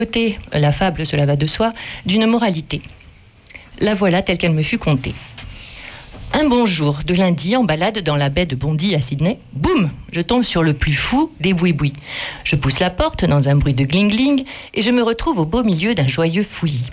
Côté, la fable, cela va de soi, d'une moralité. La voilà telle qu'elle me fut contée. Un bon jour de lundi, en balade dans la baie de Bondy à Sydney, boum, je tombe sur le plus fou des boui-boui. Je pousse la porte dans un bruit de gling-gling et je me retrouve au beau milieu d'un joyeux fouillis.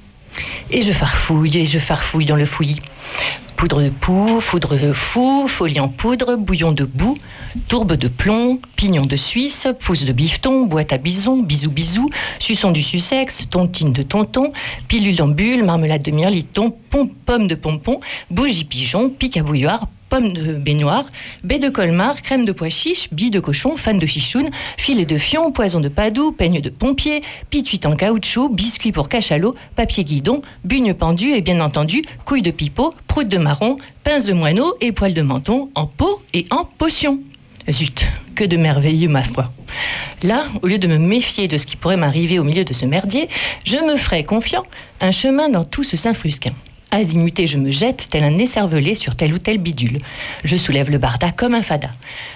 Et je farfouille dans le fouillis. Poudre de poux, foudre de fou, folie en poudre, bouillon de boue, tourbe de plomb, pignon de Suisse, pouce de bifton, boîte à bisons, bisous bisous, suçon du sussex, tontine de tonton, pilule d'ambule, marmelade de mirliton, pomme de pompon, bougie pigeon, pique à bouilloire, pomme de baignoire, baie de colmar, crème de pois chiche, billes de cochon, fan de chichoun, filet de fion, poison de padoue, peigne de pompier, pituite en caoutchouc, biscuit pour cachalot, papier guidon, bugne pendue et bien entendu, couille de pipeau, proute de marron, pince de moineau et poil de menton en pot et en potion. Zut, que de merveilleux ma foi. Là, au lieu de me méfier de ce qui pourrait m'arriver au milieu de ce merdier, je me ferai, confiant, un chemin dans tout ce Saint-Frusquin. Azimuté, je me jette tel un écervelé sur tel ou tel bidule. Je soulève le barda comme un fada.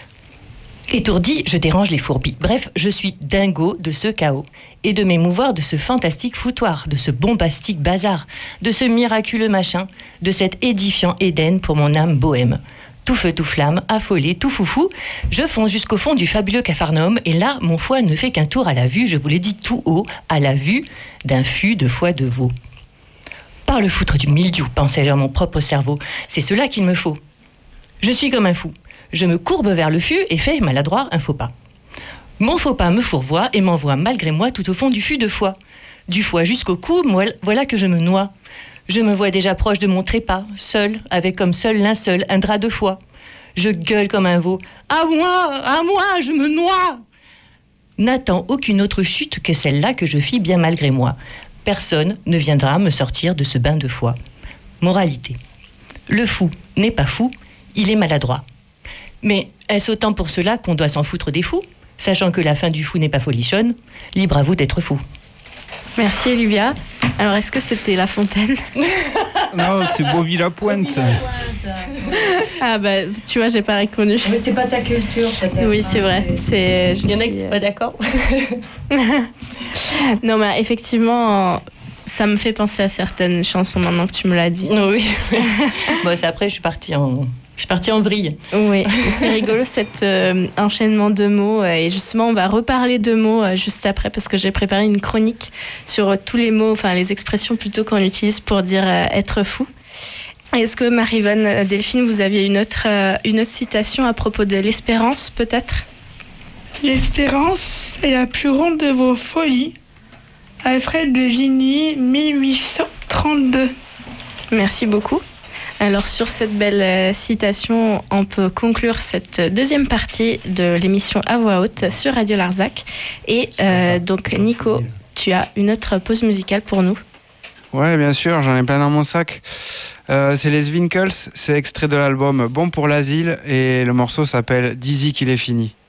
Étourdi, je dérange les fourbis. Bref, je suis dingo de ce chaos et de m'émouvoir de ce fantastique foutoir, de ce bombastique bazar, de ce miraculeux machin, de cet édifiant Éden pour mon âme bohème. Tout feu, tout flamme, affolé, tout foufou, je fonce jusqu'au fond du fabuleux Capharnaüm et là, mon foie ne fait qu'un tour à la vue, je vous l'ai dit tout haut, à la vue d'un fût de foie de veau. Par le foutre du mildiou, pensais-je à mon propre cerveau, c'est cela qu'il me faut. Je suis comme un fou. Je me courbe vers le fût et fais, maladroit, un faux pas. Mon faux pas me fourvoie et m'envoie malgré moi tout au fond du fût de foie. Du foie jusqu'au cou, voilà que je me noie. Je me vois déjà proche de mon trépas, seul, avec comme seul linceul un drap de foie. Je gueule comme un veau. À moi, je me noie. N'attends aucune autre chute que celle-là que je fis bien malgré moi. Personne ne viendra me sortir de ce bain de foie. Moralité. Le fou n'est pas fou, il est maladroit. Mais est-ce autant pour cela qu'on doit s'en foutre des fous, sachant que la fin du fou n'est pas folichonne? Libre à vous d'être fou. Merci Olivia. Alors est-ce que c'était La Fontaine? Non, c'est Bobby Lapointe. Ah bah tu vois, j'ai pas reconnu. Mais c'est pas ta culture peut-être. Oui, c'est vrai. Il y en a qui sont pas d'accord. Non mais effectivement, ça me fait penser à certaines chansons maintenant que tu me l'as dit. Oui. Bon, c'est après je suis partie en vrille. Oui, c'est rigolo cet enchaînement de mots. Et justement, on va reparler de mots juste après parce que j'ai préparé une chronique sur tous les mots, enfin les expressions plutôt qu'on utilise pour dire être fou. Est-ce que Marie-Vonne, Delphine, vous aviez une autre citation à propos de l'espérance, peut-être? L'espérance est la plus grande de vos folies. Alfred de Vigny, 1832. Merci beaucoup. Alors sur cette belle citation, on peut conclure cette deuxième partie de l'émission à voix haute sur Radio Larzac. Et donc Nico, tu as une autre pause musicale pour nous. Ouais, bien sûr, j'en ai plein dans mon sac. C'est les Winkles, c'est extrait de l'album Bon pour l'asile et le morceau s'appelle Dizzy qu'il est fini.